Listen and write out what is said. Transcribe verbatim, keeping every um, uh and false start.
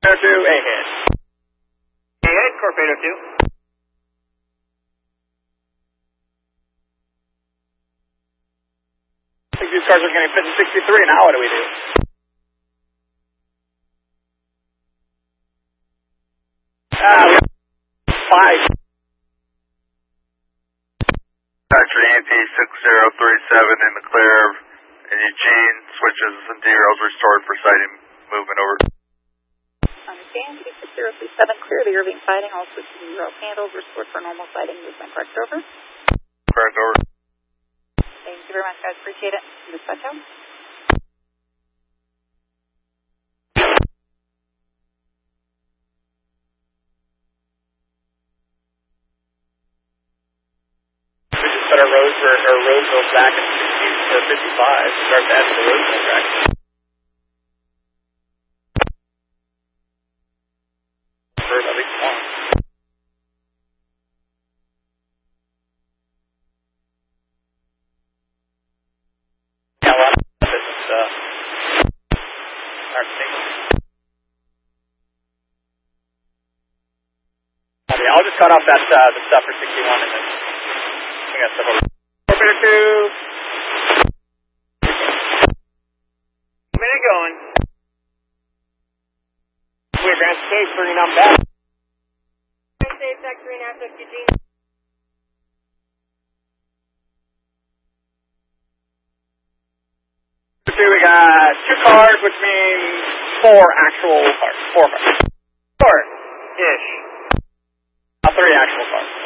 two, A hit. A hit, Corp eight oh two. I think these cars are going to fit in sixty-three, now what do we do? Ah, we got five. Factory A P six zero three seven in the clear, and Eugene switches and zeros restored for sighting, movement over. Understand, six zero three seven, clear the Irving sighting, all switches and zeros handled, restored for normal sighting, movement correct over. Correct over. Thank you very much, guys, appreciate it. Dispatch out. But our roads were, our roads go back in sixty or fifty-five. Start to add to the road track. For at least one. Yeah, a lot of business, uh, our signal. Okay, I'll just cut off that, uh, the stuff for sixty-one and then I got stuff over. Four two. Minute going. We're Grand State, bringing them back. Grand State, Factory and Asset, Eugene. Two, we got two cars, which means four actual cars. Four cars. Four-ish. Not three actual cars.